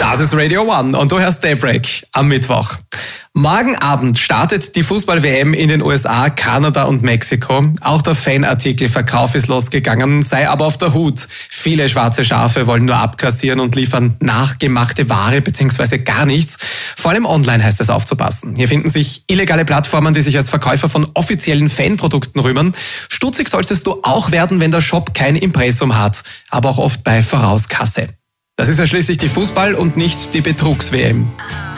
Das ist Radio One und du hörst Daybreak am Mittwoch. Morgen Abend startet die Fußball-WM in den USA, Kanada und Mexiko. Auch der Fanartikelverkauf ist losgegangen, sei aber auf der Hut. Viele schwarze Schafe wollen nur abkassieren und liefern nachgemachte Ware bzw. gar nichts. Vor allem online heißt es aufzupassen. Hier finden sich illegale Plattformen, die sich als Verkäufer von offiziellen Fanprodukten rühmen. Stutzig solltest du auch werden, wenn der Shop kein Impressum hat, aber auch oft bei Vorauskasse. Das ist ja schließlich die Fußball- und nicht die Betrugs-WM.